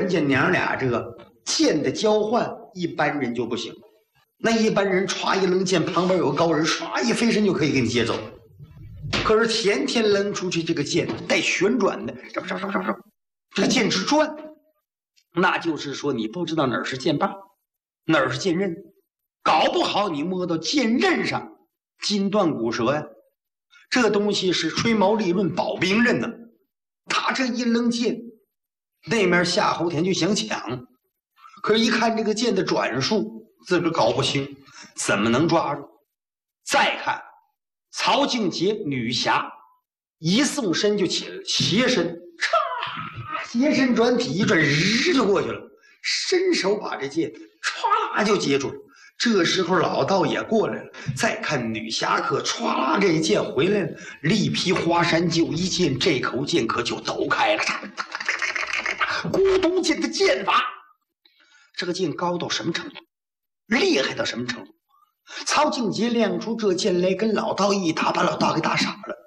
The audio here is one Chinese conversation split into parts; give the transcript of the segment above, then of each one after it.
家娘俩这个剑的交换，一般人就不行。那一般人歘一扔剑，旁边有个高人唰一飞身就可以给你接走。可是田田扔出去这个剑带旋转的，这个剑直转，那就是说你不知道哪儿是剑把，哪儿是剑刃，搞不好你摸到剑刃上筋断骨折呀。这东西是吹毛利刃保兵刃呢。他这一扔剑，那面夏侯田就想抢，可是一看这个剑的转速，自个搞不清，怎么能抓住？再看曹静杰女侠一纵身就起来了，斜身，斜身转体一转，日就过去了，伸手把这剑歘啦就接住了。这时候老道也过来了，再看女侠客歘啦这一剑回来了，力劈华山就一剑，这口剑可就抖开了。孤独剑的剑法，这个剑高到什么程度，厉害到什么程度？曹静杰亮出这剑来，跟老道一打，把老道给打傻了。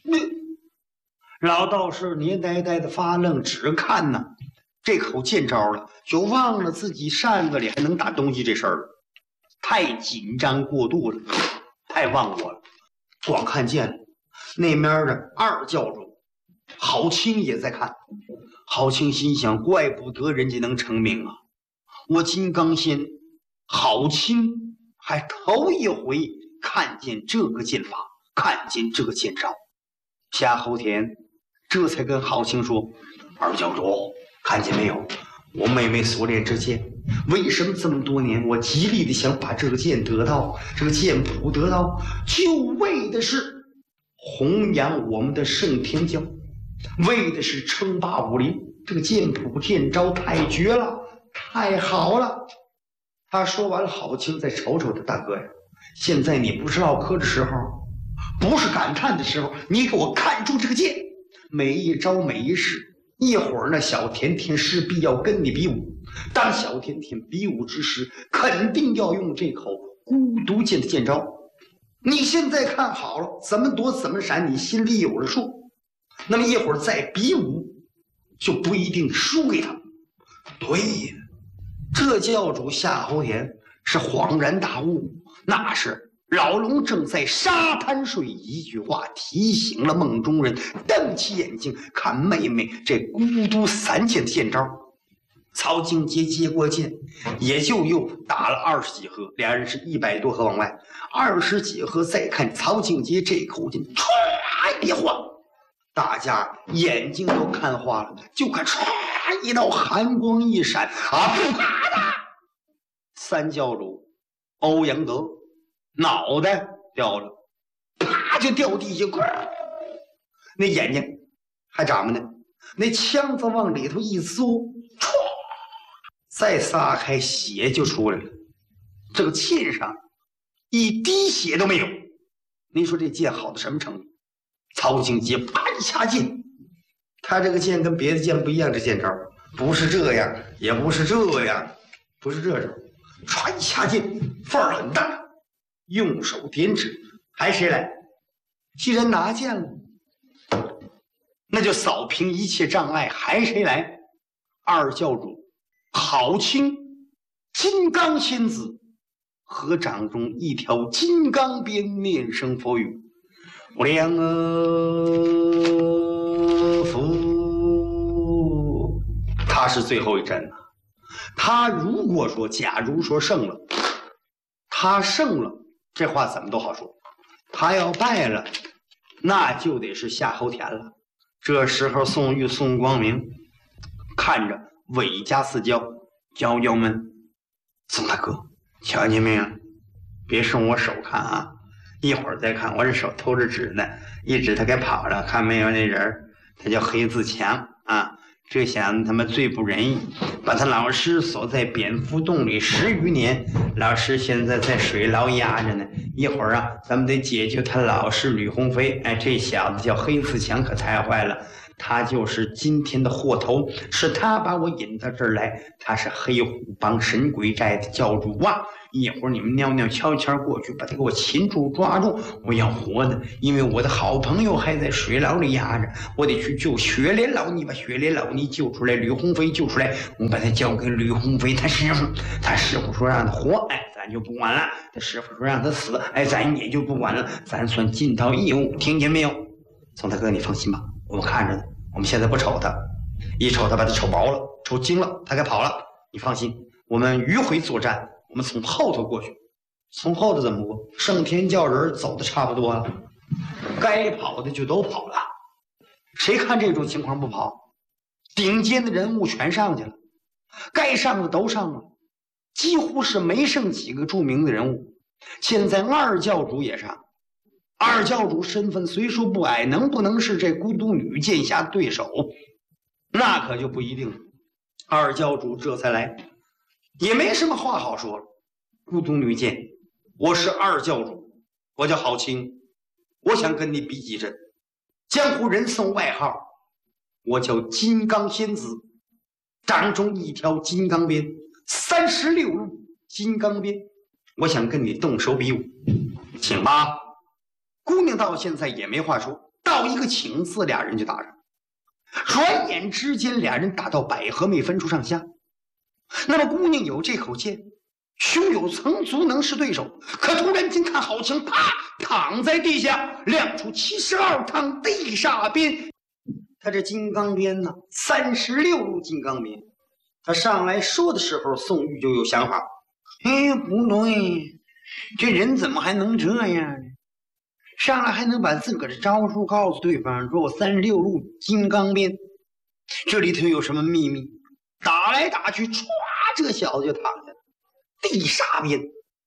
老道是黏呆呆的发愣，只看呢这口剑招了，就忘了自己扇子里还能打东西这事儿了。太紧张过度了，太忘我了。光看见了那面的二教主郝青也在看。郝青心想，怪不得人家能成名啊！我金刚仙郝青还头一回看见这个剑法，看见这个剑招。夏侯田这才跟郝青说：“二教主，看见没有？我妹妹所练这剑，为什么这么多年我极力的想把这个剑得到，这个剑谱得到，就为的是弘扬我们的圣天教，为的是称霸武林。这个剑谱剑招太绝了，太好了。”他说完了，郝青再瞅瞅他大哥呀，现在你不是唠嗑的时候，不是感叹的时候，你给我看住这个剑，每一招每一式。一会儿呢，小甜甜势必要跟你比武。当小甜甜比武之时，肯定要用这口孤独剑的剑招。你现在看好了，怎么躲怎么闪，你心里有了数。那么一会儿再比武，就不一定输给他。对呀，这教主夏侯田是恍然大悟，那是老龙正在沙滩睡，一句话提醒了梦中人，瞪起眼睛看妹妹这孤独三剑的剑招。曹静杰接过剑，也就又打了20几合，俩人是100多合往外，20几合。再看曹静杰这口剑，唰一晃，大家眼睛都看花了，就看唰一道寒光一闪，啊，啪的，三教主欧阳德脑袋掉了，啪就掉地下，那眼睛还长着呢，那枪子往里头一缩，唰，再撒开，血就出来了。这个剑上一滴血都没有。您说这剑好到什么程度？曹静杰啪一掐剑，他这个剑跟别的剑不一样，这剑招不是这样，也不是这样，不是这种，唰一掐剑，范儿很大。用手点指，还谁来？既然拿剑了，那就扫平一切障碍，还谁来？二教主郝青，金刚仙子，合掌中一条金刚鞭，念声佛语：“无量佛。”他是最后一战呐。他如果说，假如说胜了，他胜了。这话怎么都好说，他要败了，那就得是夏侯田了。这时候宋玉、宋光明看着韦家四娇娇娇们，宋大哥，瞧见没有？别顺我手看啊，一会儿再看，我这手偷着指呢，一指他给跑了，看没有那人，他叫黑自强啊。这下他们罪不仁义，把他老师锁在蝙蝠洞里10余年，老师现在在水牢压着呢。一会儿啊，咱们得解救他老师吕鸿飞。哎，这小子叫黑自强，可太坏了，他就是今天的祸头，是他把我引到这儿来。他是黑虎帮神鬼寨的教主啊， 一会儿你们袅袅悄悄过去，把他给我擒住抓住，我要活的，因为我的好朋友还在水牢里压着，我得去救雪莲老尼，把雪莲老尼救出来，吕鸿飞救出来，我把他交给吕鸿飞他师傅，他师傅说让他活，哎，咱就不管了；他师傅说让他死，哎，咱也就不管了，咱算尽到义务，听见没有？宋大哥，你放心吧，我们看着呢，我们现在不瞅他，一瞅他把他瞅薄了，瞅精了，他该跑了。你放心，我们迂回作战，我们从后头过去。从后头怎么过？圣天教人走的差不多了，该跑的就都跑了。谁看这种情况不跑？顶尖的人物全上去了，该上的都上了，几乎是没剩几个著名的人物。现在二教主也上，二教主身份虽说不矮，能不能是这孤独女剑侠的对手，那可就不一定了。二教主这才来，也没什么话好说了。孤独女剑，我是二教主，我叫郝青，我想跟你比几阵。江湖人送外号，我叫金刚仙子，掌中一条金刚鞭，36路金刚鞭，我想跟你动手比武，请吧。姑娘到现在也没话说，到一个请字，俩人就打上。转眼之间，俩人打到百合没分出上下。那么姑娘有这口剑，胸有成竹，能是对手。可突然间看郝青啪躺在地下，亮出72趟地煞鞭。他这金刚鞭呢，36路金刚鞭。他上来说的时候，宋玉就有想法。哎，不对，这人怎么还能这样呢？上来还能把自个儿的招数告诉对方，说我36路金刚鞭，这里头有什么秘密？打来打去，歘，这小子就躺下了。地煞鞭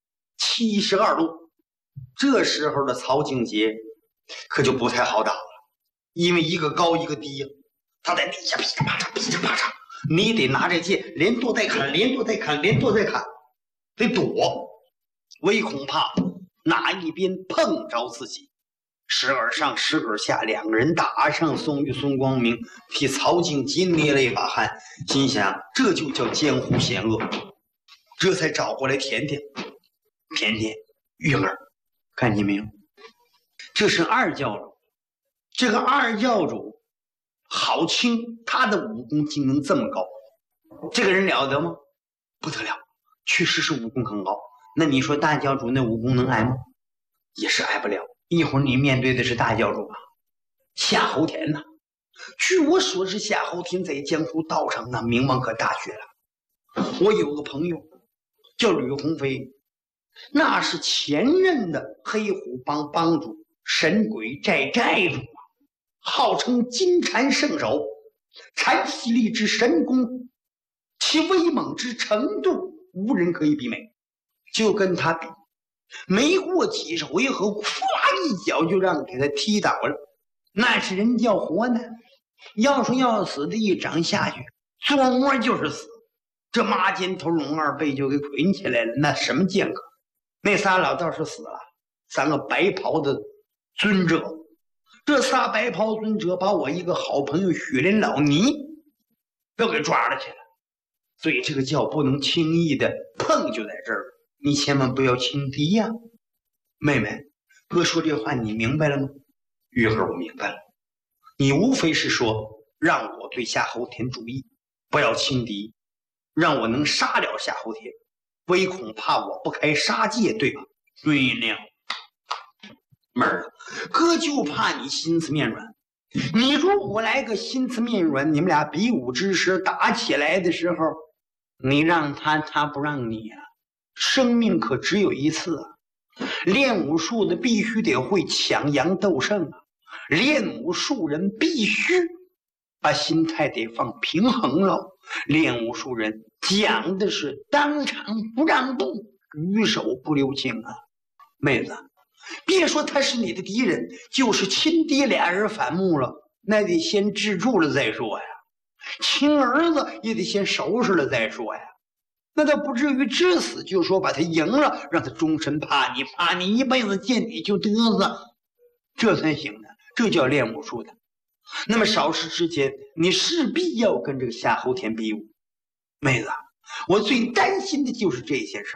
72路，这时候的曹静杰可就不太好打了，因为一个高一个低呀，他在地下噼里啪嚓噼里啪嚓，你得拿这剑连剁带砍，连剁带砍，连剁带砍，得躲，唯恐怕哪一边碰着自己。时而上时而下，两个人打上。宋玉、孙光明替曹静杰捏了一把汗，心想这就叫江湖险恶，这才找过来甜甜。甜甜，玉儿，看见没有？这是二教主，这个二教主郝青，他的武功竟能这么高，这个人了得吗？不得了，确实是武功很高。那你说大教主那武功能挨吗？也是挨不了。一会儿你面对的是大教主吧，夏侯田呐。据我所知，夏侯田在江湖道上那名望可大绝了。我有个朋友叫吕鸿飞，那是前任的黑虎帮帮主，神鬼寨寨主啊，号称金蝉圣手，禅息力之神功，其威猛之程度无人可以比美。就跟他比，没过几十回合，咵一脚就让给他踢倒了。那是人叫活呢，要说要死的一掌下去，琢磨就是死。这麻尖头龙二背就给捆起来了，那什么剑客？那仨老道士死了，3个白袍的尊者。这仨白袍尊者把我一个好朋友雪莲老尼都给抓了起来，所以这个叫不能轻易的碰，就在这儿。你千万不要轻敌呀，妹妹，哥说这话你明白了吗？玉儿，我明白了。你无非是说让我对夏侯田注意，不要轻敌，让我能杀了夏侯田，唯恐怕我不开杀戒，对吧？对了，妹儿，哥就怕你心思面软。你如果来个心思面软，你们俩比武之时打起来的时候，你让他，他不让你啊。生命可只有一次啊！练武术的必须得会抢阳斗胜啊！练武术人必须把心态得放平衡了。练武术人讲的是当场不让步，举手不留情啊！妹子，别说他是你的敌人，就是亲爹俩人反目了，那得先治住了再说呀。亲儿子也得先收拾了再说呀。那倒不至于至死就说把他赢了，让他终身怕你，怕你一辈子见你就嘚瑟，这才行呢。这叫练武术的。那么少时之间，你势必要跟这个夏侯田比武。妹子，我最担心的就是这件事儿，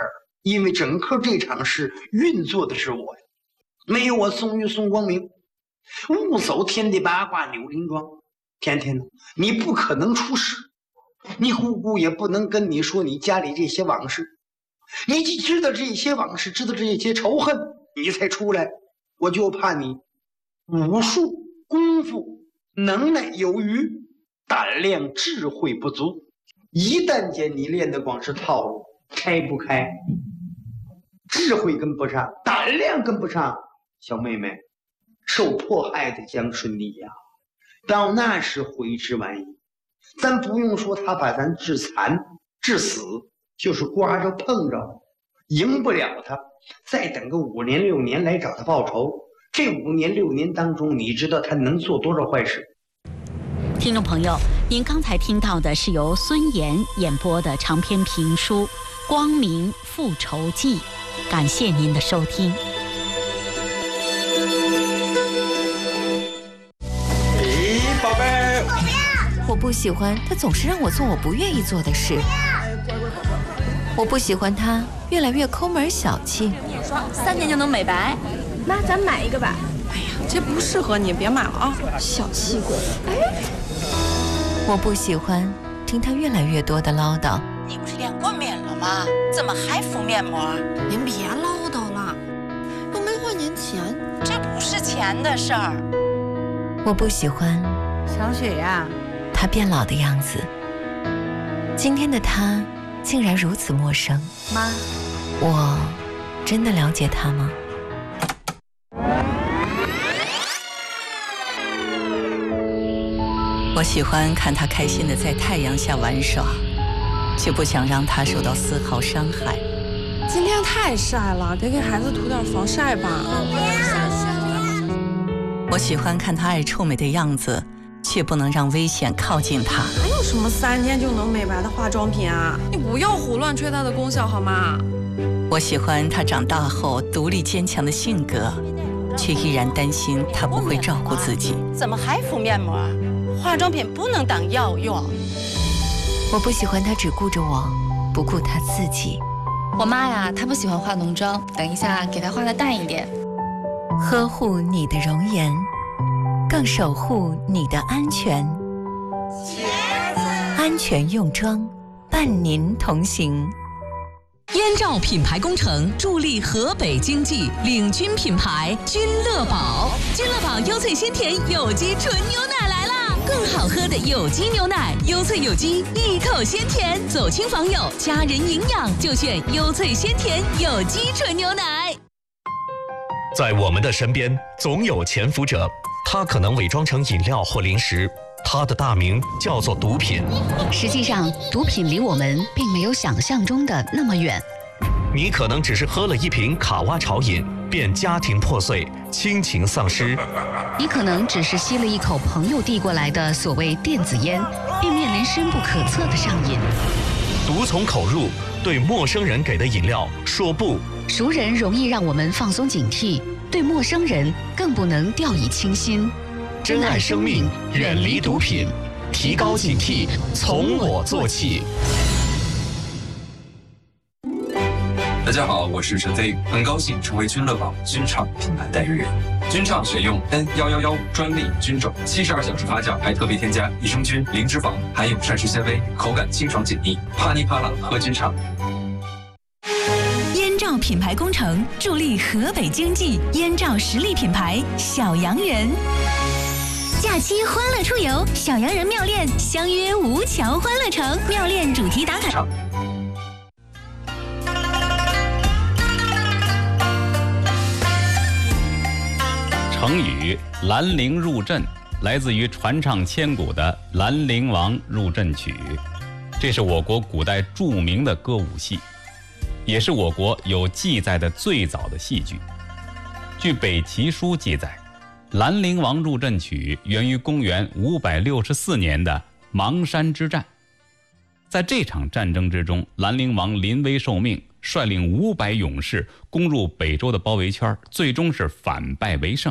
因为整个这场事运作的是我呀，没有我宋玉宋光明，雾走天地八卦扭铃桩，天天你不可能出事，你姑姑也不能跟你说你家里这些往事，你既知道这些往事，知道这些仇恨，你才出来。我就怕你武术功夫能耐有余，胆量智慧不足，一旦见你练的光是套路，开不开，智慧跟不上，胆量跟不上，小妹妹受迫害的将是你呀。到那时悔之晚矣。咱不用说他把咱致残致死，就是刮着碰着赢不了他，再等个5年6年来找他报仇。这5年6年当中，你知道他能做多少坏事？ 听众朋友，您刚才听到的是由孙岩演播的长篇评书《光明复仇记》，感谢您的收听。 宝贝， 我不喜欢他总是让我做我不愿意做的事。我不喜欢他越来越抠门小气。 3年就能美白， 妈，咱买一个吧。 哎呀，这不适合你，别买了啊！ 小气鬼。 我不喜欢听他越来越多的唠叨。 你不是练过面了吗？怎么还敷面膜？ 您别唠叨了，又没花您钱， 这不是钱的事儿。 我不喜欢小雪呀， 他变老的样子。今天的他竟然如此陌生。 妈， 我真的了解他吗？ 我喜欢看他开心地在太阳下玩耍，却不想让他受到丝毫伤害。 今天太晒了，得给孩子涂点防晒吧。 我喜欢看他爱臭美的样子，却不能让危险靠近他。 还有什么3天就能美白的化妆品啊？你不要胡乱吹它的功效好吗？ 我喜欢他长大后独立坚强的性格，却依然担心他不会照顾自己。 怎么还敷面膜？化妆品不能当药用。 我不喜欢他只顾着我，不顾他自己。 我妈呀，她不喜欢化浓妆，等一下给她化的淡一点。 呵护你的容颜，更守护你的安全。安全用装，伴您同行。 燕赵品牌工程助力河北经济，领军品牌君乐宝。君乐宝优萃鲜甜有机纯牛奶来啦！更好喝的有机牛奶，优萃有机，一口鲜甜。走亲访友，家人营养就选优萃鲜甜有机纯牛奶。 在我们的身边，总有潜伏者，他可能伪装成饮料或零食，他的大名叫做毒品。 实际上，毒品离我们并没有想象中的那么远。 你可能只是喝了一瓶卡哇潮饮，便家庭破碎，亲情丧失。 你可能只是吸了一口朋友递过来的所谓电子烟，并面临深不可测的上瘾。 毒从口入，对陌生人给的饮料说不。 熟人容易让我们放松警惕，对陌生人更不能掉以轻心。 珍爱生命，远离毒品，提高警惕，从我做起。 大家好，我是陈飞，很高兴成为君乐宝君畅品牌代言人。君畅选用 N111专利菌种，72小时发酵，还特别添加益生菌、零脂肪，含有膳食纤维，口感清爽解腻，啪哩啪啦喝君畅。 燕赵品牌工程助力河北经济，燕赵实力品牌小洋人。假期欢乐出游，小洋人妙恋相约吴桥欢乐城，妙恋主题打卡。 成语兰陵入阵来自于传唱千古的《兰陵王入阵曲》，这是我国古代著名的歌舞戏，也是我国有记载的最早的戏剧。据《北齐书》记载，《兰陵王入阵曲》源于公元564年的邙山之战。在这场战争之中，兰陵王临危受命，率领500勇士攻入北周的包围圈，最终是反败为胜。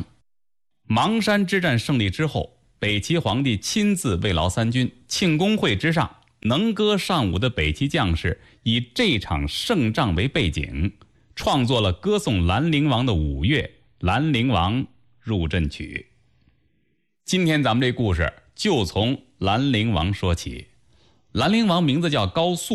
邙山之战胜利之后，北齐皇帝亲自慰劳三军，庆功会之上能歌善舞的北齐将士以这场胜仗为背景，创作了歌颂兰陵王的舞乐《兰陵王入阵曲》。今天咱们这故事就从兰陵王说起。兰陵王名字叫高肃，